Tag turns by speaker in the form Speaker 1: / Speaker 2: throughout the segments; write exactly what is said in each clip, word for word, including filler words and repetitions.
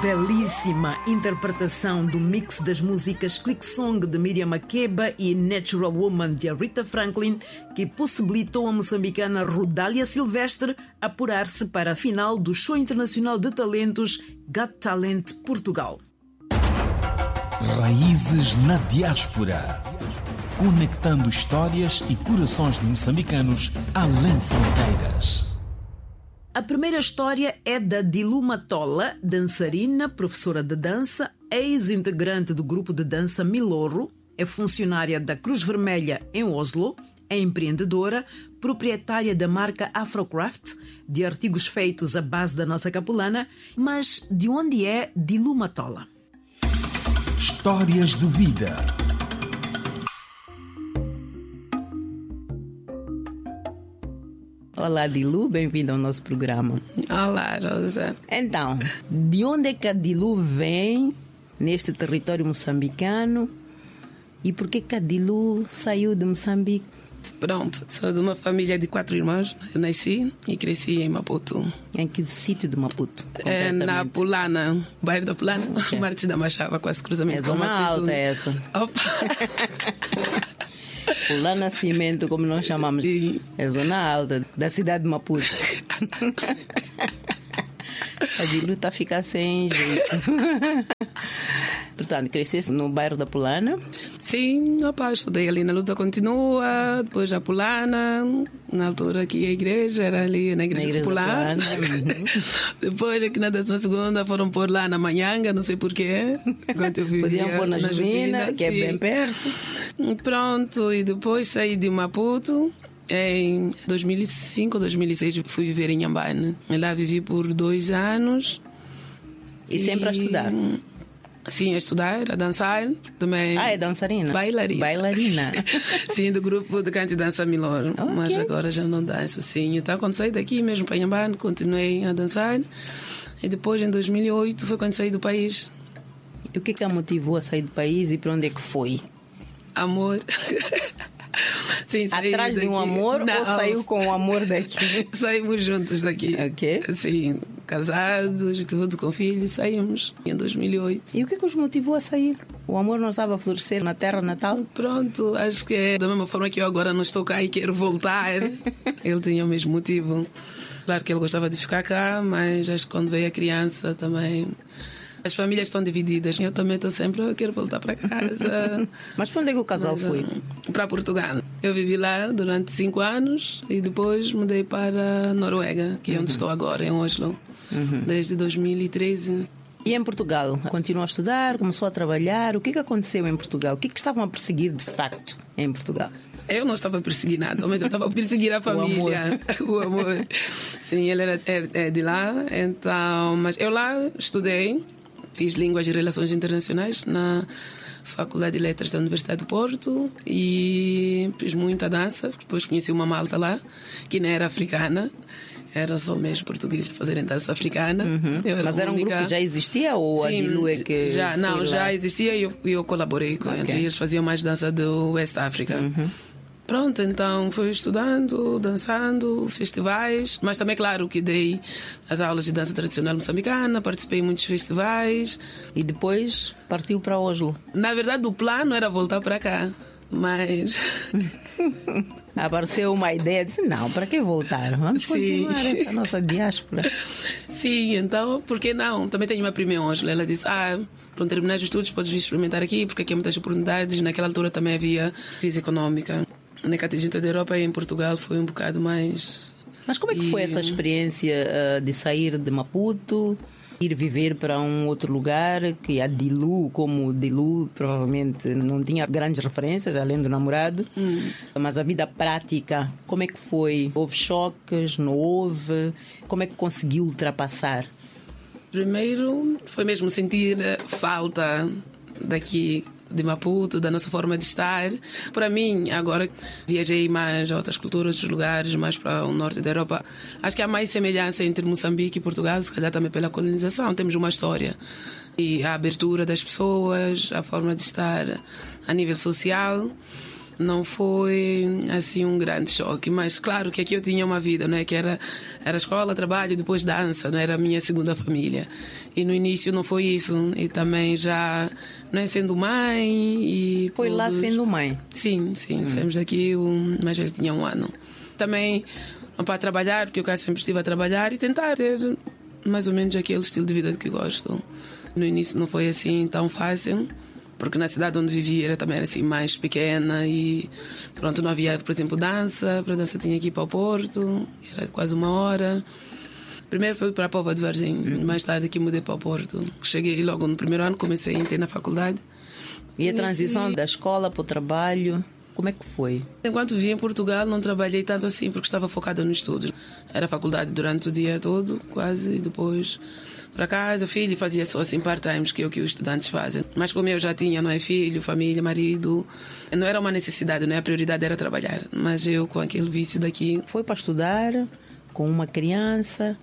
Speaker 1: Belíssima interpretação do mix das músicas Click Song de Miriam Makeba e Natural Woman de Aretha Franklin, que possibilitou a moçambicana Rodália Silvestre apurar-se para a final do Show Internacional de Talentos Got Talent Portugal.
Speaker 2: Raízes na Diáspora, conectando histórias e corações de moçambicanos além fronteiras.
Speaker 1: A primeira história é da Dilu Matola, dançarina, professora de dança, ex-integrante do grupo de dança Milorro, é funcionária da Cruz Vermelha em Oslo, é empreendedora, proprietária da marca Afrocraft, de artigos feitos à base da nossa capulana. Mas de onde é Dilu Matola?
Speaker 2: Histórias de vida.
Speaker 3: Olá, Dilu, bem-vinda ao nosso programa.
Speaker 4: Olá, Rosa.
Speaker 3: Então, de onde é que a Dilu vem neste território moçambicano e por que que a Dilu saiu de Moçambique?
Speaker 4: Pronto, sou de uma família de quatro irmãos. Eu nasci e cresci em Maputo.
Speaker 3: Em que sítio de Maputo?
Speaker 4: É na Pulana, bairro da Pulana, okay. Martins da Machava, quase cruzamento.
Speaker 3: É zona alta essa. Opa! Pulana Cimento, como nós chamamos. Sim. É zona alta da cidade de Maputo. A Dilu está a ficar sem jeito. Portanto, cresceste no bairro da Pulana?
Speaker 4: Sim, opa, estudei ali na Luta Continua, depois na Pulana, na altura que a igreja era ali na Igreja, na igreja Popular. Uhum. Depois aqui na décima segunda foram pôr lá na Manhanga, não sei porquê.
Speaker 3: Podiam pôr na, na Josina, que é
Speaker 4: sim.
Speaker 3: bem perto.
Speaker 4: Pronto, e depois saí de Maputo. Em dois mil e cinco ou dois mil e seis fui viver em Nhambane. Lá vivi por dois anos.
Speaker 3: E, e sempre a estudar?
Speaker 4: Sim, a estudar, a dançar também.
Speaker 3: Ah, é dançarina?
Speaker 4: Bailarina.
Speaker 3: Bailarina.
Speaker 4: Sim, do grupo de canto e dança Milor. Okay. Mas agora já não danço, sim. Então, quando saí daqui mesmo para Nhambane, continuei a dançar. E depois, em dois mil e oito, foi quando saí do país.
Speaker 3: E o que é que a motivou a sair do país e para onde é que foi?
Speaker 4: Amor. Sim,
Speaker 3: atrás
Speaker 4: daqui.
Speaker 3: De um amor não, ou saiu com o amor daqui?
Speaker 4: Saímos juntos daqui.
Speaker 3: Ok.
Speaker 4: Sim, casados, tudo com filhos, saímos em dois mil e oito.
Speaker 3: E o que é que os motivou a sair? O amor não estava a florescer na terra natal?
Speaker 4: Pronto, acho que é da mesma forma que eu agora não estou cá e quero voltar. Ele tinha o mesmo motivo. Claro que ele gostava de ficar cá, mas acho que quando veio a criança também... As famílias estão divididas. Eu também estou sempre, eu quero voltar para casa.
Speaker 3: Mas para onde é que o casal
Speaker 4: Mas,
Speaker 3: foi?
Speaker 4: Para Portugal. Eu vivi lá durante cinco anos e depois mudei para a Noruega, que é onde uhum. estou agora, em Oslo, uhum. desde dois mil e treze.
Speaker 3: E em Portugal? Continuou a estudar, começou a trabalhar. O que é que aconteceu em Portugal? O que é que estavam a perseguir de facto em Portugal?
Speaker 4: Eu não estava a perseguir nada, eu estava a perseguir a família. O amor. O amor. Sim, ele era é de lá, então... Mas eu lá estudei. Fiz Línguas e Relações Internacionais na Faculdade de Letras da Universidade do Porto e fiz muita dança. Depois conheci uma malta lá, que não era africana, era só mesmo português a fazerem dança africana.
Speaker 3: Uhum. Era Mas era um única... grupo que já existia ou Sim, a Dilu é que
Speaker 4: já, Não, lá? Já existia e eu, eu colaborei com okay. eles. Eles faziam mais dança do West África. Uhum. Pronto, então fui estudando, dançando, festivais, mas também, claro, que dei as aulas de dança tradicional moçambicana, participei em muitos festivais.
Speaker 3: E depois partiu para Oslo?
Speaker 4: Na verdade, o plano era voltar para cá, mas...
Speaker 3: Apareceu uma ideia, disse, não, para que voltar? Vamos
Speaker 4: Sim.
Speaker 3: continuar essa nossa diáspora.
Speaker 4: Sim, então, por que não? Também tenho uma prima em Oslo, ela disse, ah... Para terminar os estudos, podes vir experimentar aqui, porque aqui há muitas oportunidades. Naquela altura também havia crise económica. Na contingente da Europa e em Portugal foi um bocado mais...
Speaker 3: Mas como é que e... foi essa experiência uh, de sair de Maputo, ir viver para um outro lugar, que a Dilu, como Dilu, provavelmente não tinha grandes referências, além do namorado, hum. mas a vida prática, como é que foi? Houve choques? Não houve? Como é que conseguiu ultrapassar?
Speaker 4: Primeiro, foi mesmo sentir falta daqui de Maputo, da nossa forma de estar. Para mim, agora viajei mais a outras culturas, outros lugares, mais para o norte da Europa, acho que há mais semelhança entre Moçambique e Portugal, se calhar também pela colonização. Temos uma história. E a abertura das pessoas, a forma de estar a nível social. não foi assim um grande choque, mas claro que aqui eu tinha uma vida, não é? Que era, era escola, trabalho, depois dança, não era a minha segunda família. E no início não foi isso, e também já não é sendo mãe e
Speaker 3: foi
Speaker 4: todos...
Speaker 3: lá sendo mãe.
Speaker 4: Sim, sim, hum. Saímos daqui, um, mas ele tinha um ano. Também para trabalhar, porque eu cá sempre estive a trabalhar e tentar ter mais ou menos aquele estilo de vida que gosto. No início não foi assim tão fácil, porque na cidade onde vivia era também era assim mais pequena e pronto, não havia, por exemplo, dança. Para dança tinha que ir para o Porto, era quase uma hora. Primeiro fui para a Póvoa de Varzim, uhum. mais tarde aqui mudei para o Porto. Cheguei logo no primeiro ano, comecei a entrar na faculdade.
Speaker 3: E a transição da escola para o trabalho, como é que foi?
Speaker 4: Enquanto vivia em Portugal não trabalhei tanto assim porque estava focada no estudo. Era faculdade durante o dia todo, quase, e depois para casa, filho, fazia só assim part-times, que é o que os estudantes fazem. Mas como eu já tinha, não é, filho, família, marido, não era uma necessidade, não é? A prioridade era trabalhar. Mas eu com aquele vício daqui...
Speaker 3: Foi para estudar com uma criança,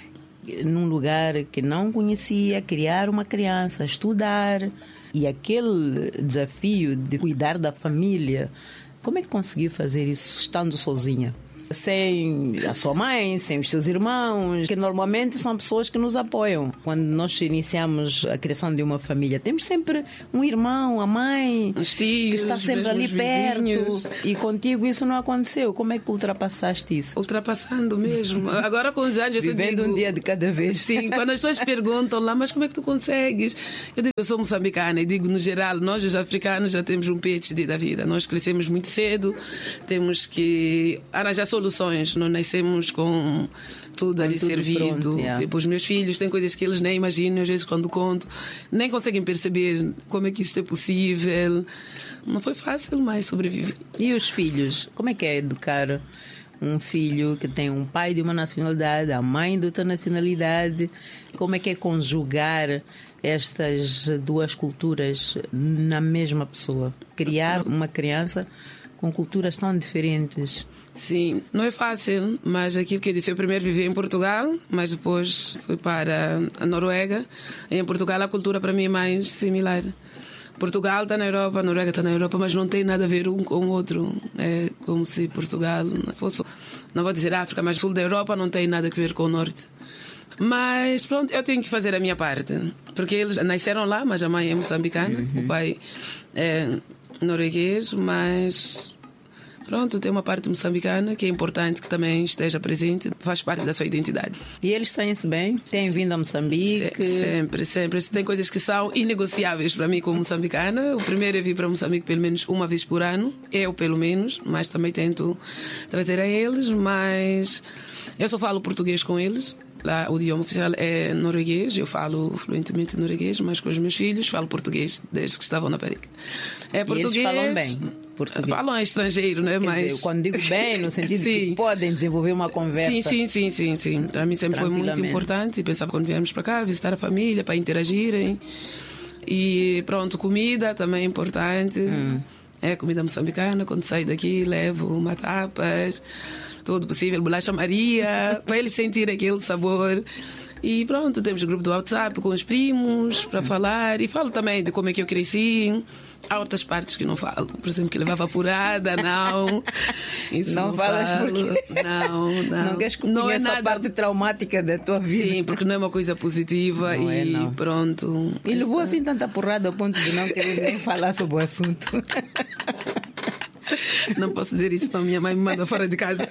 Speaker 3: num lugar que não conhecia, criar uma criança, estudar... E aquele desafio de cuidar da família, como é que conseguiu fazer isso estando sozinha? Sem a sua mãe, sem os seus irmãos, que normalmente são pessoas que nos apoiam. Quando nós iniciamos a criação de uma família, temos sempre um irmão, a mãe,
Speaker 4: os tios,
Speaker 3: que está sempre ali
Speaker 4: vizinhos.
Speaker 3: perto. E contigo isso não aconteceu. Como é que ultrapassaste isso?
Speaker 4: Ultrapassando mesmo. Agora com os anos eu
Speaker 3: Vivendo
Speaker 4: digo,
Speaker 3: um dia de cada vez.
Speaker 4: Sim, quando as pessoas perguntam lá, mas como é que tu consegues? Eu digo, eu sou moçambicana e digo, no geral, nós os africanos já temos um P H D da vida. Nós crescemos muito cedo, temos que arranjar soluções. Não nascemos com tudo ali tudo servido. Pronto, yeah. Tipo, os meus filhos têm coisas que eles nem imaginam, às vezes quando conto, nem conseguem perceber como é que isso é possível. Não foi fácil, mas sobrevivi.
Speaker 3: E os filhos? Como é que é educar um filho que tem um pai de uma nacionalidade, a mãe de outra nacionalidade? Como é que é conjugar estas duas culturas na mesma pessoa? Criar uma criança com culturas tão diferentes.
Speaker 4: Sim, não é fácil, mas aquilo que eu disse, eu primeiro vivi em Portugal, mas depois fui para a Noruega. E em Portugal a cultura para mim é mais similar. Portugal está na Europa, a Noruega está na Europa, mas não tem nada a ver um com o outro. É como se Portugal fosse, não vou dizer África, mas sul da Europa não tem nada a ver com o norte. Mas pronto, eu tenho que fazer a minha parte, porque eles nasceram lá, mas a mãe é moçambicana, uhum. O pai é norueguês, mas pronto, tem uma parte moçambicana que é importante que também esteja presente, faz parte da sua identidade.
Speaker 3: E eles têm-se bem? Têm vindo a Moçambique?
Speaker 4: Se, sempre, sempre. Tem coisas que são inegociáveis para mim como moçambicana. O primeiro é vir para Moçambique pelo menos uma vez por ano, eu pelo menos, mas também tento trazer a eles, mas eu só falo português com eles. Lá o idioma oficial é norueguês, eu falo fluentemente norueguês, mas com os meus filhos falo português desde que estavam na Perica. É português.
Speaker 3: E eles falam bem português.
Speaker 4: Falam estrangeiro, não é? Mas
Speaker 3: dizer, quando digo bem, no sentido de que podem desenvolver uma conversa.
Speaker 4: Sim, sim, sim, sim, sim. Para mim sempre foi muito importante e pensava quando viemos para cá, visitar a família, para interagirem. E pronto, comida também é importante. Hum. É comida moçambicana, quando saio daqui levo uma tapas, tudo possível, bolacha Maria, para eles sentirem aquele sabor. E pronto, temos o grupo do WhatsApp com os primos para falar. E falo também de como é que eu cresci. Há outras partes que não falo. Por exemplo, que levava apurada, não. Isso
Speaker 3: não, não falas
Speaker 4: falo.
Speaker 3: Porque
Speaker 4: não, não.
Speaker 3: Não queres que não é nada parte traumática da tua vida.
Speaker 4: Sim, porque não é uma coisa positiva.
Speaker 3: Não
Speaker 4: e
Speaker 3: é, não.
Speaker 4: Pronto.
Speaker 3: E levou assim tanta porrada ao ponto de não querer nem falar sobre o assunto.
Speaker 4: Não posso dizer isso, senão minha mãe me manda fora de casa.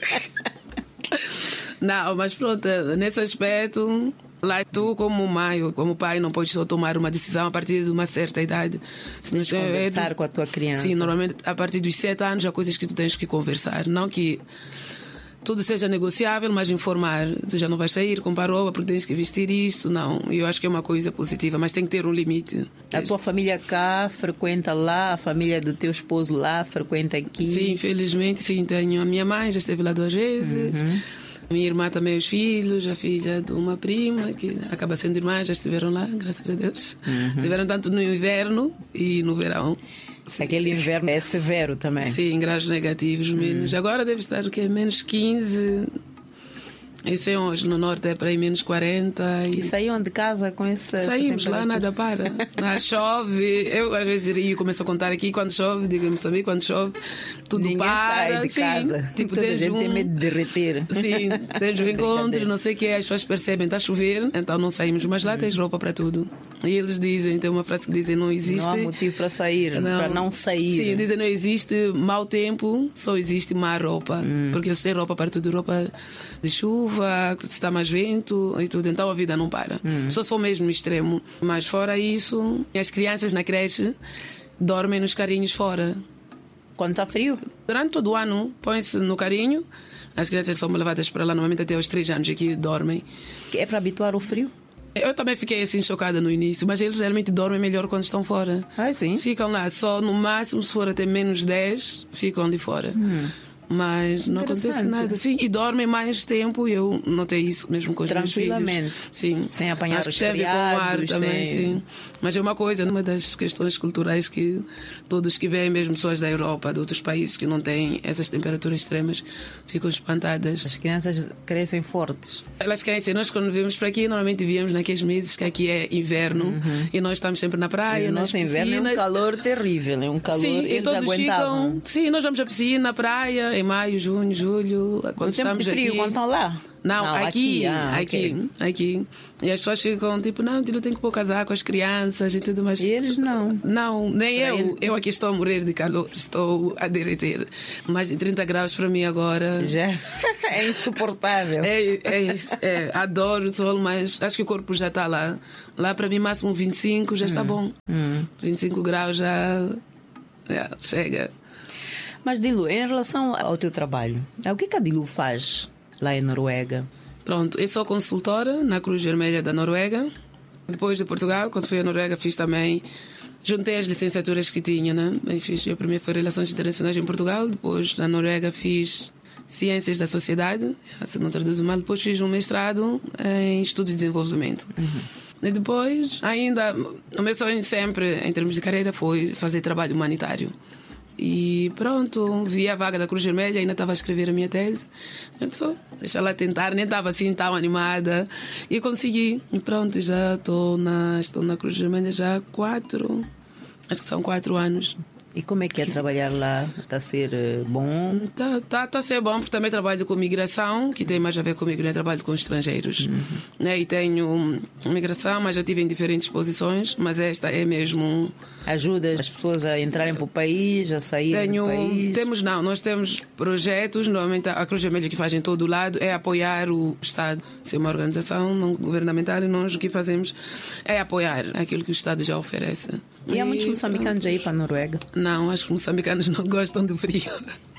Speaker 4: Não, mas pronto, nesse aspecto, lá tu como mãe ou como pai não podes só tomar uma decisão a partir de uma certa idade. Se
Speaker 3: tens que conversar é, com a tua criança.
Speaker 4: Sim, normalmente a partir dos sete anos há coisas que tu tens que conversar. Não que tudo seja negociável, mas informar. Tu já não vais sair com roupa porque tens que vestir isto. Não, eu acho que é uma coisa positiva, mas tem que ter um limite.
Speaker 3: A tua família cá frequenta lá? A família do teu esposo lá frequenta aqui?
Speaker 4: Sim, infelizmente sim. Tenho a minha mãe, já esteve lá duas vezes. Uhum. Minha irmã também, os filhos, a filha de uma prima, que acaba sendo irmã, já estiveram lá, graças a Deus. Uhum. Estiveram tanto no inverno e no verão. Sim.
Speaker 3: Aquele inverno é severo também.
Speaker 4: Sim, graus negativos, menos. Uhum. Agora deve estar o quê? Menos quinze. Isso é hoje, no norte é para aí menos quarenta.
Speaker 3: E, e saíam de casa com esse.
Speaker 4: Saímos lá, nada para. Lá chove. Eu às vezes rio e começo a contar aqui quando chove, digo-me saber quando chove, tudo
Speaker 3: Ninguém
Speaker 4: para.
Speaker 3: Sai de
Speaker 4: sim,
Speaker 3: casa.
Speaker 4: Tipo,
Speaker 3: toda a gente
Speaker 4: um...
Speaker 3: tem medo de derreter.
Speaker 4: Sim, tens o encontro, não sei o que, as pessoas percebem, está a chover, então não saímos, mas lá tens roupa para tudo. E eles dizem, tem uma frase que dizem: não existe.
Speaker 3: Não há motivo para sair, não. para não sair.
Speaker 4: Sim, dizem: não existe mau tempo, só existe má roupa. Hum. Porque eles têm roupa para tudo, roupa de chuva, se está mais vento e tudo, então a vida não para. Hum. Só sou mesmo extremo. Mas fora isso, as crianças na creche dormem nos carrinhos fora.
Speaker 3: Quando está frio?
Speaker 4: Durante todo o ano, põe-se no carrinho. As crianças são levadas para lá, normalmente até aos três anos aqui dormem.
Speaker 3: É para habituar o frio?
Speaker 4: Eu também fiquei assim chocada no início, mas eles realmente dormem melhor quando estão fora.
Speaker 3: Ah, sim?
Speaker 4: Ficam lá, só no máximo, se for até menos dez, ficam ali fora. Hum. Mas não acontece nada. Sim, e dormem mais tempo, e eu notei isso mesmo com os meus filhos.
Speaker 3: Tranquilamente.
Speaker 4: Sim.
Speaker 3: Sem apanhar os
Speaker 4: feriados também,
Speaker 3: sem...
Speaker 4: sim. Mas é uma coisa, uma das questões culturais que todos que vêm, mesmo pessoas da Europa, de outros países que não têm essas temperaturas extremas, ficam espantadas.
Speaker 3: As crianças crescem fortes.
Speaker 4: Elas crescem. Nós quando viemos para aqui, normalmente viemos naqueles meses que aqui é inverno, uhum. e nós estamos sempre na praia,
Speaker 3: e
Speaker 4: nas
Speaker 3: nosso
Speaker 4: piscinas.
Speaker 3: Inverno é um calor terrível, é um calor.
Speaker 4: Sim,
Speaker 3: eles
Speaker 4: e todos
Speaker 3: aguentavam.
Speaker 4: ficam. Sim, nós vamos à piscina, na praia, em maio, junho, julho, quando
Speaker 3: no
Speaker 4: estamos
Speaker 3: tempo de frio,
Speaker 4: aqui.
Speaker 3: Quando estão lá?
Speaker 4: Não,
Speaker 3: não
Speaker 4: aqui,
Speaker 3: aqui, ah,
Speaker 4: aqui,
Speaker 3: okay.
Speaker 4: aqui. E as pessoas ficam tipo: não, eu tenho que pôr casaco, as crianças e tudo mais.
Speaker 3: E eles não.
Speaker 4: Não, nem
Speaker 3: para
Speaker 4: eu.
Speaker 3: ele...
Speaker 4: Eu aqui estou a morrer de calor, estou a derreter. Mais de trinta graus para mim agora.
Speaker 3: Já é insuportável.
Speaker 4: É, é, é, adoro o sol, mas acho que o corpo já está lá. Lá para mim, máximo vinte e cinco já hum. está bom.
Speaker 3: Hum.
Speaker 4: vinte e cinco graus já, já chega.
Speaker 3: Mas, Dilu, em relação ao teu trabalho, o que, que a Dilu faz lá em Noruega?
Speaker 4: Pronto, eu sou consultora na Cruz Vermelha da Noruega. Depois de Portugal, quando fui à Noruega, fiz também... Juntei as licenciaturas que tinha, né? Eu fiz, a primeira foi Relações Internacionais em Portugal. Depois, na Noruega, fiz Ciências da Sociedade. Se não traduzo mal. Depois fiz um mestrado em Estudo e Desenvolvimento. Uhum. E depois, ainda... O meu sonho sempre, em termos de carreira, foi fazer trabalho humanitário. E pronto, vi a vaga da Cruz Vermelha, ainda estava a escrever a minha tese. Eu disse: deixa lá tentar, nem estava assim tão animada. E consegui. E pronto, já estou na, estou na Cruz Vermelha já há quatro, acho que são quatro anos.
Speaker 3: E como é que é trabalhar lá? Está a ser bom?
Speaker 4: Está tá, tá a ser bom, porque também trabalho com migração, que tem mais a ver comigo, né? Trabalho com estrangeiros. Uhum. Né? E tenho migração, mas já tive em diferentes posições, mas esta é mesmo...
Speaker 3: Ajuda as pessoas a entrarem para o país, a sair
Speaker 4: tenho,
Speaker 3: do país?
Speaker 4: Temos, não, nós temos projetos, normalmente a Cruz Vermelha que faz em todo o lado é apoiar o Estado. Se é uma organização não governamental, e nós o que fazemos é apoiar aquilo que o Estado já oferece.
Speaker 3: E há muitos moçambicanos aí para a Noruega?
Speaker 4: Não, acho que os moçambicanos não gostam do frio.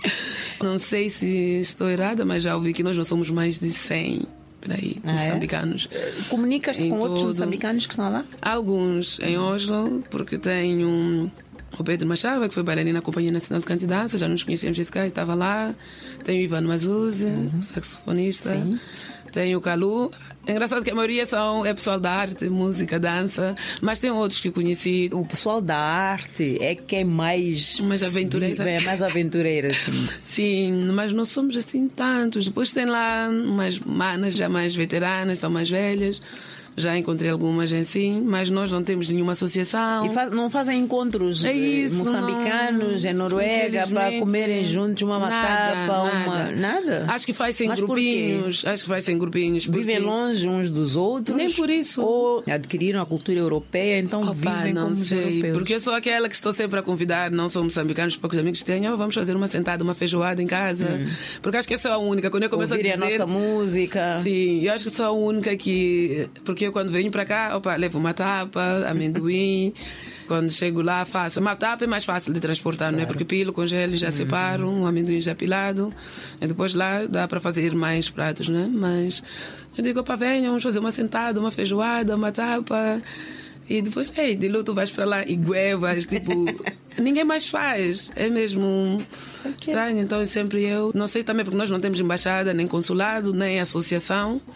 Speaker 4: Não sei se estou errada, mas já ouvi que nós não somos mais de cem por aí, ah, moçambicanos.
Speaker 3: É? Comunicas-te com
Speaker 4: todo...
Speaker 3: outros moçambicanos que estão lá?
Speaker 4: Alguns em Oslo, porque tenho um, o Pedro Machava, que foi bailarina na Companhia Nacional de Canto e Dança, já nos conhecemos esse cara, estava lá. Tenho o Ivan Mazuzzi, uhum. saxofonista. Sim. Tenho o Calu. É engraçado que a maioria são, é pessoal da arte, música, dança, mas tem outros que conheci.
Speaker 3: O pessoal da arte é que é mais...
Speaker 4: Mais aventureira.
Speaker 3: É mais aventureira, sim.
Speaker 4: Sim, mas não somos assim tantos. Depois tem lá umas manas já mais veteranas, estão mais velhas. Já encontrei algumas em sim, mas nós não temos nenhuma associação.
Speaker 3: E faz, não fazem encontros é isso, moçambicanos não, em Noruega para comerem juntos uma matapa, nada, uma...
Speaker 4: Nada.
Speaker 3: Nada?
Speaker 4: Acho que faz em grupinhos. Acho que faz em grupinhos.
Speaker 3: Porque... Vivem longe uns dos outros?
Speaker 4: Nem por isso.
Speaker 3: Ou adquiriram a cultura europeia, então
Speaker 4: Opa,
Speaker 3: vivem
Speaker 4: não
Speaker 3: como
Speaker 4: sei,
Speaker 3: os europeus?
Speaker 4: Porque eu sou aquela que estou sempre a convidar, não sou moçambicanos, poucos amigos tenho, oh, vamos fazer uma sentada, uma feijoada em casa. Hum. Porque acho que eu sou a única. Quando eu começo
Speaker 3: Ouvir
Speaker 4: a dizer...
Speaker 3: a nossa música.
Speaker 4: Sim, eu acho que sou a única que... Porque eu quando venho para cá, opa, levo uma tapa, amendoim. Quando chego lá, faço. Uma tapa é mais fácil de transportar, claro. Não é? Porque pilo, congelo, já uhum. separo, um amendoim já pilado. E depois lá dá para fazer mais pratos, né? Mas eu digo, opa, venham, vamos fazer uma sentada, uma feijoada, uma tapa. E depois, ei, de luto vais para lá e guevas, tipo... Ninguém mais faz. É mesmo okay. estranho. Então sempre eu... Não sei também porque nós não temos embaixada, nem consulado, nem associação.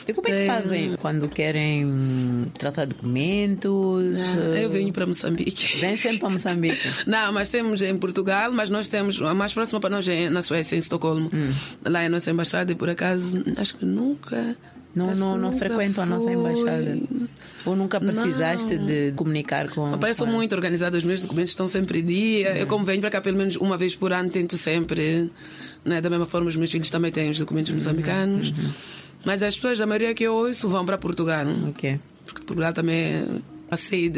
Speaker 3: E como é que
Speaker 4: Tem-
Speaker 3: fazem quando querem tratar documentos?
Speaker 4: Ah, eu venho para Moçambique.
Speaker 3: Vem sempre para Moçambique.
Speaker 4: Não, mas temos em Portugal, mas nós temos, a mais próxima para nós é na Suécia, em Estocolmo.
Speaker 3: Hum.
Speaker 4: Lá é a nossa embaixada e por acaso, acho que nunca...
Speaker 3: Não,
Speaker 4: acho
Speaker 3: não,
Speaker 4: que
Speaker 3: não
Speaker 4: nunca
Speaker 3: frequentam a nossa
Speaker 4: fui.
Speaker 3: embaixada? Ou nunca precisaste
Speaker 4: Não.
Speaker 3: de comunicar com...
Speaker 4: Rapaz, eu sou
Speaker 3: com-
Speaker 4: muito organizada, os meus documentos estão sempre em dia. Eu, como venho para cá pelo menos uma vez por ano, tento sempre, né? Da mesma forma, os meus filhos também têm os documentos moçambicanos. Mas as pessoas, a maioria que eu ouço, vão para Portugal.
Speaker 3: Ok.
Speaker 4: Porque Portugal também é a sede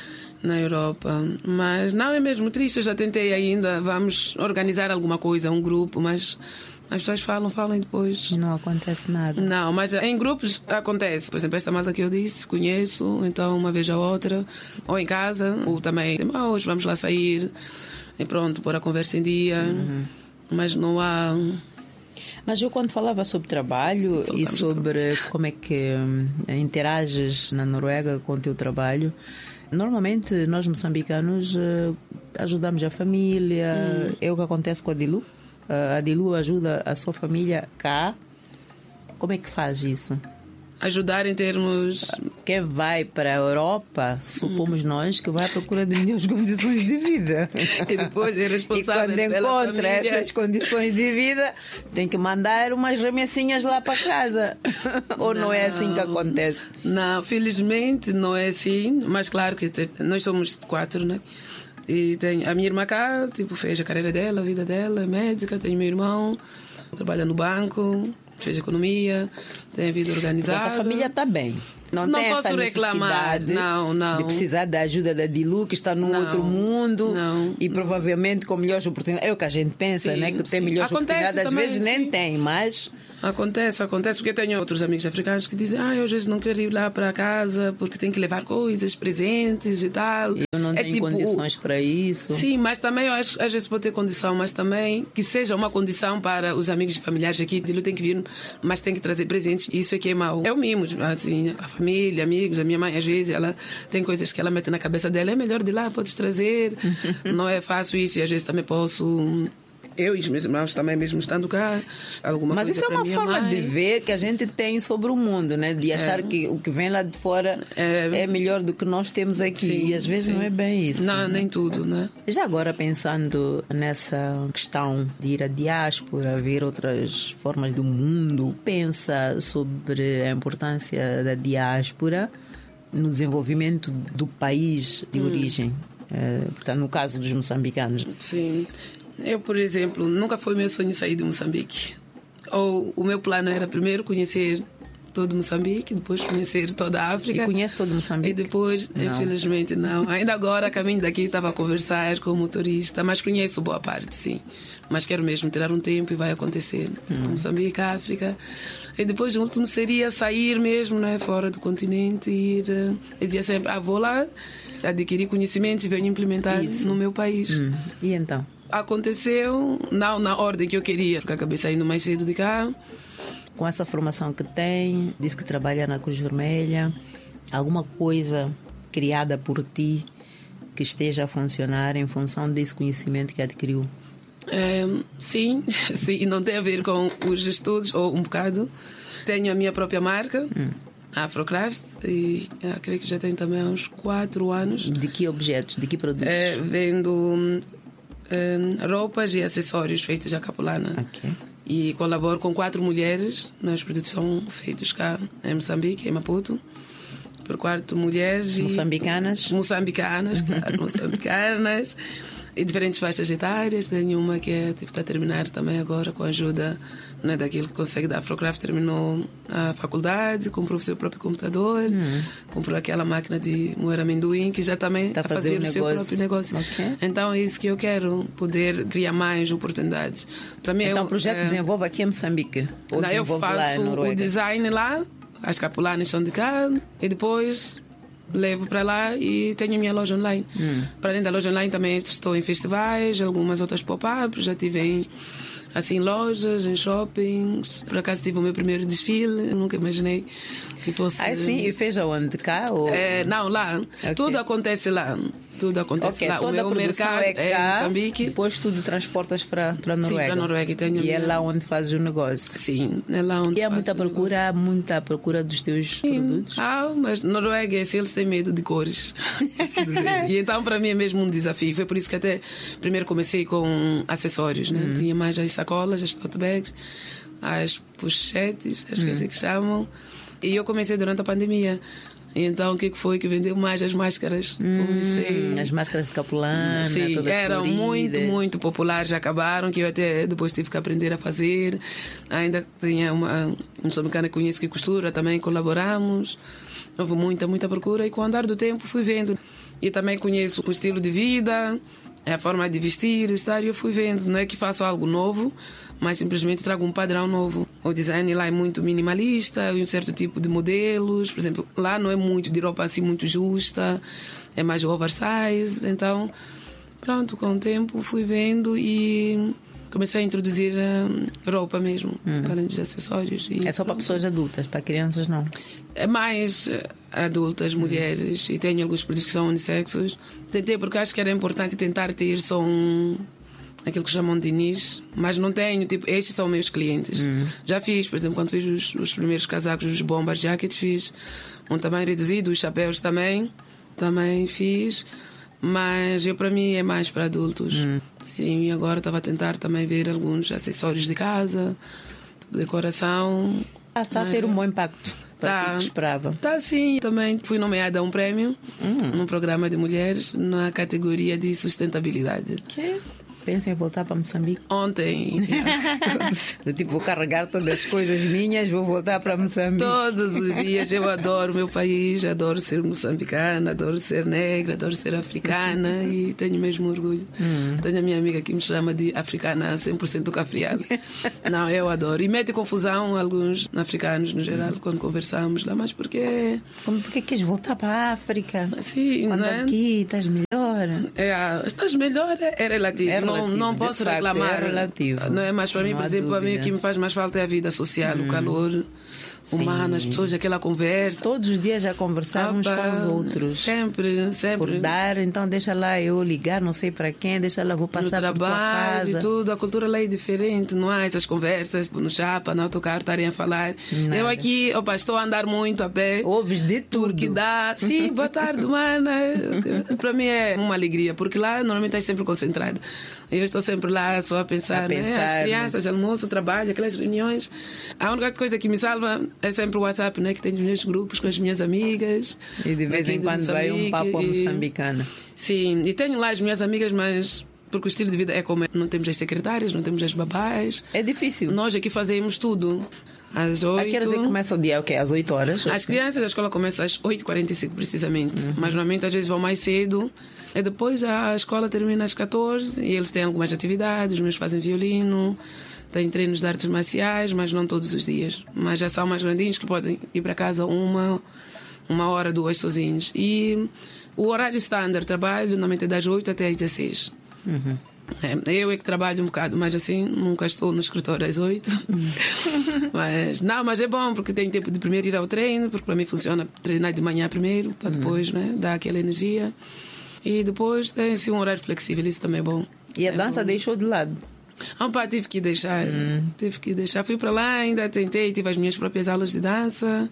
Speaker 4: na Europa. Mas não, é mesmo triste. Eu já tentei ainda, vamos organizar alguma coisa, um grupo, mas as pessoas falam, falam e depois.
Speaker 3: Não acontece nada.
Speaker 4: Não, mas em grupos acontece. Por exemplo, esta malta que eu disse, conheço, então uma vez a outra, ou em casa, ou também, ah, hoje vamos lá sair, e pronto, pôr a conversa em dia. Mas não há.
Speaker 3: Mas eu quando falava sobre trabalho
Speaker 4: Só
Speaker 3: e
Speaker 4: estamos
Speaker 3: sobre como é que hum, interages na Noruega com o teu trabalho, normalmente nós moçambicanos eh, ajudamos a família. É o que acontece com a Dilu. Eh, a Dilu ajuda a sua família cá. Como é que faz isso?
Speaker 4: Ajudar em termos.
Speaker 3: Quem vai para a Europa, supomos nós, que vai à procura de melhores condições de vida.
Speaker 4: E depois é
Speaker 3: E
Speaker 4: responsável
Speaker 3: quando
Speaker 4: pela
Speaker 3: encontra
Speaker 4: família.
Speaker 3: essas condições de vida, tem que mandar umas remessinhas lá para casa. Ou não, é assim que acontece?
Speaker 4: Não, felizmente não é assim, mas claro que te- nós somos quatro, né? E tem a minha irmã cá, tipo, fez a carreira dela, a vida dela, é médica, tenho meu irmão, trabalha no banco, fez economia, tem a vida organizada.
Speaker 3: Portanto, a família está bem. Não,
Speaker 4: Não
Speaker 3: tem
Speaker 4: posso
Speaker 3: essa
Speaker 4: reclamar.
Speaker 3: necessidade
Speaker 4: Não, não.
Speaker 3: de precisar da ajuda da Dilu, que está num
Speaker 4: Não,
Speaker 3: outro mundo
Speaker 4: não.
Speaker 3: e provavelmente com melhores oportunidades. É o que a gente pensa,
Speaker 4: Sim,
Speaker 3: né? Que tem
Speaker 4: sim.
Speaker 3: melhores
Speaker 4: Acontece
Speaker 3: oportunidades. Às
Speaker 4: também,
Speaker 3: vezes nem
Speaker 4: sim.
Speaker 3: tem, mas
Speaker 4: Acontece, acontece, porque eu tenho outros amigos africanos que dizem, ah, eu às vezes não quero ir lá para casa porque tenho que levar coisas, presentes e tal.
Speaker 3: eu não
Speaker 4: É
Speaker 3: tenho
Speaker 4: tipo,
Speaker 3: condições para isso.
Speaker 4: Sim, mas também eu acho, às vezes pode ter condição, mas também que seja uma condição para os amigos e familiares aqui. Ele tem que vir, mas tem que trazer presentes. Isso é que é mau. É o mimo, assim, a família, amigos, a minha mãe, às vezes, ela tem coisas que ela mete na cabeça dela. É melhor de lá, podes trazer. Não é fácil isso e às vezes também posso. Eu e os meus irmãos também, mesmo estando cá, alguma
Speaker 3: Mas
Speaker 4: coisa
Speaker 3: isso é
Speaker 4: para
Speaker 3: uma
Speaker 4: minha
Speaker 3: forma
Speaker 4: mãe.
Speaker 3: de ver que a gente tem sobre o mundo, né? De achar que o que vem lá de fora é,
Speaker 4: É.
Speaker 3: melhor do que nós temos aqui.
Speaker 4: Sim,
Speaker 3: e às vezes
Speaker 4: sim.
Speaker 3: não é bem isso.
Speaker 4: Não,
Speaker 3: né?
Speaker 4: nem tudo, né?
Speaker 3: Já agora pensando nessa questão de ir à diáspora, ver outras formas do mundo, pensa sobre a importância da diáspora no desenvolvimento do país de origem. Eh, portanto, no caso dos moçambicanos.
Speaker 4: Sim. Eu, por exemplo, nunca foi meu sonho sair de Moçambique. Ou o meu plano era primeiro conhecer todo Moçambique, depois conhecer toda a África.
Speaker 3: E conhece todo Moçambique?
Speaker 4: E depois,
Speaker 3: Não.
Speaker 4: infelizmente, não. Ainda agora, a caminho daqui, estava a conversar com o motorista, mas conheço boa parte, sim. Mas quero mesmo tirar um tempo e vai acontecer. Tipo, Moçambique, África. E depois, o último seria sair mesmo, né, fora do continente e ir. eh, Eu dizia sempre, ah, vou lá adquirir conhecimentos e venho implementar
Speaker 3: Isso.
Speaker 4: no meu país.
Speaker 3: Hum. E então?
Speaker 4: Aconteceu, não na ordem que eu queria, porque acabei saindo mais cedo de cá.
Speaker 3: Com essa formação que tem, disse que trabalha na Cruz Vermelha, alguma coisa criada por ti que esteja a funcionar em função desse conhecimento que adquiriu?
Speaker 4: É, sim, sim, e não tem a ver com os estudos, ou um bocado. Tenho a minha própria marca,
Speaker 3: Hum.
Speaker 4: a Afrocraft, e eu creio que já tem também há uns quatro anos.
Speaker 3: De que objetos, de que produtos?
Speaker 4: É, vendo hum, hum, roupas e acessórios feitos à capulana.
Speaker 3: Ok.
Speaker 4: E colaboro com quatro mulheres nas produtos são feitos cá em Moçambique, em Maputo. Por quatro mulheres.
Speaker 3: Moçambicanas?
Speaker 4: E... Moçambicanas, claro, moçambicanas. E diferentes faixas etárias. Tenho uma que é, tipo, está a terminar também agora com a ajuda, né, daquilo que consegue da Afrocraft. Terminou a faculdade, comprou o seu próprio computador,
Speaker 3: Hum.
Speaker 4: comprou aquela máquina de moer amendoim, que já também
Speaker 3: Está
Speaker 4: está
Speaker 3: a
Speaker 4: a
Speaker 3: fazer
Speaker 4: fazer
Speaker 3: o
Speaker 4: o seu
Speaker 3: negócio.
Speaker 4: próprio negócio.
Speaker 3: Ok.
Speaker 4: Então é isso que eu quero, poder criar mais oportunidades. Para mim,
Speaker 3: Então
Speaker 4: eu,
Speaker 3: o projeto
Speaker 4: é,
Speaker 3: desenvolve aqui em Moçambique? Ou
Speaker 4: Não, eu
Speaker 3: desenvolve lá em
Speaker 4: faço o
Speaker 3: Noruega?
Speaker 4: design lá, as capulanas são de cá, e depois levo para lá e tenho a minha loja online.
Speaker 3: Hum.
Speaker 4: Para além da loja online, também estou em festivais, algumas outras pop-ups, já tive em assim, lojas, em shoppings. Por acaso tive o meu primeiro desfile, eu nunca imaginei que fosse.
Speaker 3: Ah, sim, e fez aonde? Cá? Ou...
Speaker 4: É, não, lá.
Speaker 3: Ok.
Speaker 4: Tudo acontece lá. Tudo acontece
Speaker 3: Okay,
Speaker 4: lá.
Speaker 3: toda
Speaker 4: o meu
Speaker 3: a produção
Speaker 4: mercado
Speaker 3: é
Speaker 4: é,
Speaker 3: cá,
Speaker 4: em Moçambique.
Speaker 3: depois tudo transportas para a Noruega.
Speaker 4: Sim, para a Noruega. Tenho
Speaker 3: E é
Speaker 4: minha...
Speaker 3: lá onde fazes o negócio.
Speaker 4: Sim, é lá onde
Speaker 3: E há
Speaker 4: faço
Speaker 3: muita
Speaker 4: o
Speaker 3: procura, há muita procura dos teus
Speaker 4: Sim.
Speaker 3: produtos?
Speaker 4: Ah, mas Noruega, se eles têm medo de cores. assim dizer. E então para mim é mesmo um desafio. Foi por isso que até primeiro comecei com acessórios, né? Uhum. Tinha mais as sacolas, as tote bags, as pochetes, acho que é assim que chamam. E eu comecei durante a pandemia. Então o que foi que vendeu mais? As máscaras.
Speaker 3: Hum, as máscaras de capulana.
Speaker 4: Sim,
Speaker 3: todas
Speaker 4: eram
Speaker 3: floridas.
Speaker 4: muito, muito populares. Já acabaram, que eu até depois tive que aprender a fazer. Ainda tinha uma um moçambicana que conheço que costura, também colaboramos. Houve muita, muita procura. E com o andar do tempo fui vendo. E também conheço o estilo de vida, a forma de vestir, estar. E eu fui vendo. Não é que faço algo novo, mas simplesmente trago um padrão novo. O design lá é muito minimalista, um certo tipo de modelos. Por exemplo, lá não é muito de roupa assim muito justa, é mais oversize. Então, pronto, com o tempo fui vendo e comecei a introduzir uh, roupa mesmo, hum. para os acessórios. E
Speaker 3: é só
Speaker 4: pronto.
Speaker 3: Para pessoas adultas, para crianças não?
Speaker 4: É mais adultas, mulheres, hum. e tenho alguns produtos que são unissexos. Tentei porque acho que era importante tentar ter só um... aquilo que chamam de niche, mas não tenho, tipo, estes são meus clientes. Uhum. Já fiz, por exemplo, quando fiz os, os primeiros casacos, os bomber jackets, fiz um tamanho reduzido, os chapéus também, também fiz, mas eu, para mim é mais para adultos. Uhum. Sim, e agora estava a tentar também ver alguns acessórios de casa, decoração.
Speaker 3: Ah, está mas... a ter um bom impacto. Tá, que esperava.
Speaker 4: Tá, sim. Também fui nomeada a um prémio uhum. num programa de mulheres na categoria de sustentabilidade.
Speaker 3: Que? Pensa em voltar para Moçambique?
Speaker 4: Ontem.
Speaker 3: Do tipo, vou carregar todas as coisas minhas, vou voltar para Moçambique.
Speaker 4: Todos os dias. Eu adoro o meu país, adoro ser moçambicana, adoro ser negra, adoro ser africana e tenho mesmo orgulho. Hum. Tenho a minha amiga que me chama de africana cem por cento cafriada. Não, eu adoro. E mete confusão alguns africanos, no geral, hum. quando conversamos lá. Mas porquê?
Speaker 3: Como, porquê queres voltar para a África?
Speaker 4: Sim,
Speaker 3: quando
Speaker 4: não é?
Speaker 3: Aqui estás melhor.
Speaker 4: É, estás melhor é relativo.
Speaker 3: É relativo.
Speaker 4: Não, não posso
Speaker 3: facto,
Speaker 4: reclamar.
Speaker 3: É relativo.
Speaker 4: Não é? Mas para mim,
Speaker 3: não
Speaker 4: por exemplo,
Speaker 3: dúvida.
Speaker 4: para mim o que me faz mais falta é a vida social, hum. o calor humano, as pessoas, aquela conversa.
Speaker 3: Todos os dias já conversávamos
Speaker 4: Opa,
Speaker 3: com os outros.
Speaker 4: Sempre, sempre.
Speaker 3: Por dar, então deixa lá eu ligar, não sei para quem, deixa lá, vou passar
Speaker 4: no
Speaker 3: por tua
Speaker 4: trabalho
Speaker 3: casa.
Speaker 4: E tudo, a cultura lá é diferente, não há essas conversas no chapa, no autocarro, estarem a falar.
Speaker 3: Nada.
Speaker 4: Eu aqui, opa, estou a andar muito a pé.
Speaker 3: Ouves de tudo.
Speaker 4: Porque dá, sim, boa tarde, mana. Para mim é uma alegria, porque lá normalmente estás sempre concentrada. Eu estou sempre lá só a pensar,
Speaker 3: a pensar
Speaker 4: né? As
Speaker 3: né?
Speaker 4: crianças, almoço, trabalho, aquelas reuniões. A única coisa que me salva é sempre o WhatsApp, né? Que tenho os meus grupos com as minhas amigas.
Speaker 3: E de vez em quando vai um papo a moçambicana.
Speaker 4: Sim, e tenho lá as minhas amigas, mas porque o estilo de vida é como é. Não temos as secretárias, não temos as babás.
Speaker 3: É difícil.
Speaker 4: Nós aqui fazemos tudo. Às oito.
Speaker 3: A que horas é que começa o dia? O quê? Às oito horas?
Speaker 4: As crianças, a escola começa às oito e quarenta e cinco, precisamente. Uhum. Mas normalmente às vezes vão mais cedo. E depois a escola termina às catorze e eles têm algumas atividades. Os meus fazem violino, têm treinos de artes marciais, mas não todos os dias. Mas já são mais grandinhos que podem ir para casa uma, uma hora, duas sozinhos. E o horário standard de trabalho normalmente é das oito até às dezesseis.
Speaker 3: Uhum.
Speaker 4: É, eu é que trabalho um bocado, mas assim, nunca estou no escritório às oito. mas, não, mas é bom porque tenho tempo de primeiro ir ao treino, porque para mim funciona treinar de manhã primeiro, para depois, uhum. né, dar aquela energia. E depois tem assim, um horário flexível, isso também é bom.
Speaker 3: E a
Speaker 4: é
Speaker 3: dança
Speaker 4: bom.
Speaker 3: Deixou de lado?
Speaker 4: Ah, pá, tive que deixar. Hum. Tive que deixar. Fui para lá, ainda tentei, tive as minhas próprias aulas de dança,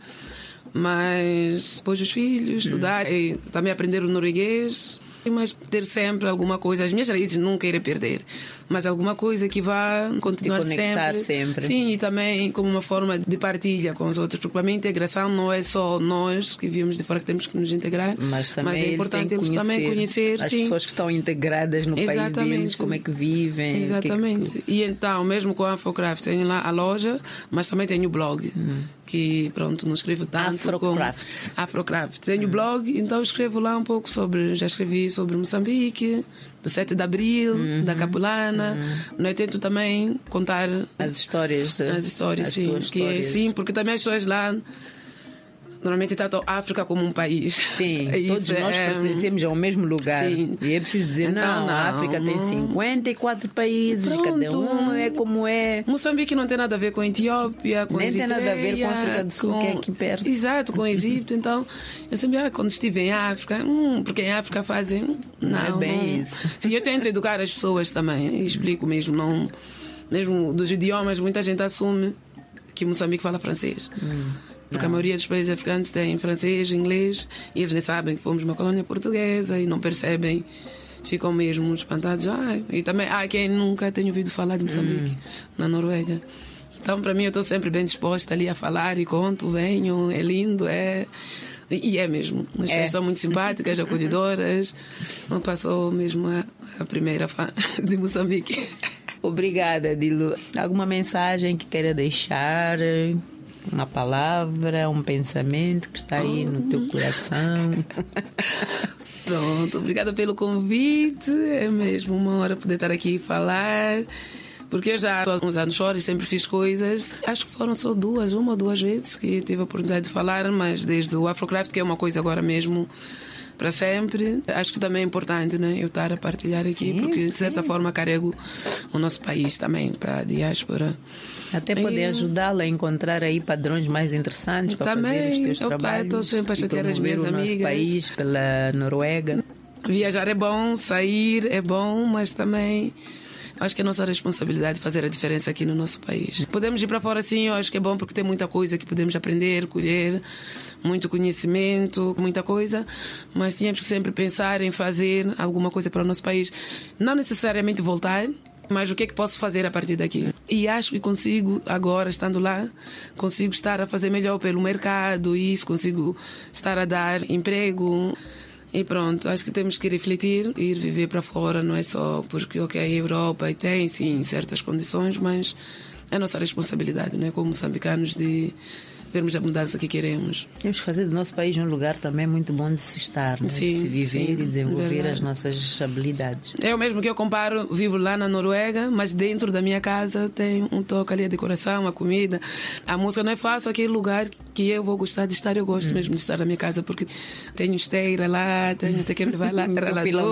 Speaker 4: mas depois os filhos, hum. estudar, e também aprender o norueguês. Mas ter sempre alguma coisa, as minhas raízes nunca irei perder, mas alguma coisa que vá continuar sempre.
Speaker 3: sempre.
Speaker 4: Sim, e também como uma forma de partilha com os outros, porque para mim a integração não é só nós que vivemos de fora que temos que nos integrar,
Speaker 3: mas, também
Speaker 4: mas é importante eles, eles também conhecer
Speaker 3: as
Speaker 4: sim.
Speaker 3: pessoas que estão integradas no
Speaker 4: Exatamente.
Speaker 3: país deles, como é que vivem.
Speaker 4: Exatamente.
Speaker 3: Que que...
Speaker 4: E então, mesmo com a Afrocraft, tenho lá a loja, mas também tenho o blog. Hum. Que pronto, não escrevo tanto
Speaker 3: Afrocraft.
Speaker 4: como Afrocraft. Tenho
Speaker 3: hum.
Speaker 4: blog, então escrevo lá um pouco sobre, já escrevi sobre Moçambique, do sete de abril, uhum. da Capulana. Uhum. Não, eu tento também contar
Speaker 3: as histórias,
Speaker 4: as histórias,
Speaker 3: as
Speaker 4: sim, que
Speaker 3: histórias.
Speaker 4: É, sim, porque também as pessoas lá normalmente tratam a África como um país.
Speaker 3: Sim,
Speaker 4: Isso
Speaker 3: todos nós
Speaker 4: é...
Speaker 3: pertencemos ao mesmo lugar.
Speaker 4: Sim.
Speaker 3: E é preciso dizer,
Speaker 4: Então,
Speaker 3: não,
Speaker 4: não,
Speaker 3: a África tem cinquenta e quatro países,
Speaker 4: Pronto.
Speaker 3: cada um é como é.
Speaker 4: Moçambique não tem nada a ver com a Etiópia, com
Speaker 3: Nem
Speaker 4: a
Speaker 3: tem
Speaker 4: Eritreia,
Speaker 3: nada a ver com a África do Sul,
Speaker 4: com...
Speaker 3: que é aqui perto.
Speaker 4: Exato, com o Egito. Então, eu sempre, ah, quando estive em África, hum, porque em África fazem... Não,
Speaker 3: Não é bem
Speaker 4: não.
Speaker 3: isso.
Speaker 4: Sim, eu tento educar as pessoas também, e explico mesmo, não... Mesmo dos idiomas, muita gente assume que Moçambique fala francês. Hum. Porque a maioria dos países africanos tem francês, inglês, e eles nem sabem que fomos uma colônia portuguesa e não percebem, ficam mesmo espantados. Ah, e também há quem nunca tenha ouvido falar de Moçambique, hum. na Noruega. Então, para mim, eu estou sempre bem disposta ali a falar e conto, venho, é lindo, é... E é mesmo. As pessoas é. são muito simpáticas, acolhedoras. Não passou mesmo a, a primeira fã de Moçambique.
Speaker 3: Obrigada, Dilu. Alguma mensagem que queira deixar? Uma palavra, um pensamento que está aí no teu coração?
Speaker 4: Pronto, obrigada pelo convite. É mesmo uma hora poder estar aqui e falar. Porque eu já estou há uns anos fora e sempre fiz coisas. Acho que foram só duas, uma ou duas vezes que tive a oportunidade de falar, mas desde o Afrocraft, que é uma coisa agora mesmo para sempre. Acho que também é importante, né, eu estar a partilhar aqui, sim, porque de certa sim. forma carrego o nosso país também para a diáspora.
Speaker 3: Até poder e... ajudá-la a encontrar aí padrões mais interessantes para também, fazer os teus opa, trabalhos.
Speaker 4: Estou sempre a chatear as minhas
Speaker 3: o
Speaker 4: amigas.
Speaker 3: Nosso país pela Noruega.
Speaker 4: Viajar é bom, sair é bom, mas também acho que é nossa responsabilidade fazer a diferença aqui no nosso país. Podemos ir para fora, sim, eu acho que é bom porque tem muita coisa que podemos aprender, colher, muito conhecimento, muita coisa, mas tínhamos que sempre pensar em fazer alguma coisa para o nosso país. Não necessariamente voltar, mas o que é que posso fazer a partir daqui? E acho que consigo, agora, estando lá, consigo estar a fazer melhor pelo mercado, e isso, consigo estar a dar emprego. E pronto, acho que temos que refletir, ir viver para fora, não é só porque, ok, a Europa tem, sim, certas condições, mas é nossa responsabilidade, não é, como moçambicanos, de vermos a mudança que queremos.
Speaker 3: Temos que fazer do nosso país um lugar também muito bom de se estar, né?
Speaker 4: Sim,
Speaker 3: de se viver
Speaker 4: sim,
Speaker 3: e desenvolver
Speaker 4: verdade.
Speaker 3: As nossas habilidades.
Speaker 4: É o mesmo que eu comparo, vivo lá na Noruega, mas dentro da minha casa tem um toque ali, a decoração, a comida, a música. Não é fácil aquele lugar que eu vou gostar de estar, eu gosto hum. mesmo de estar na minha casa, porque tenho esteira lá, tenho, tenho que levar lá,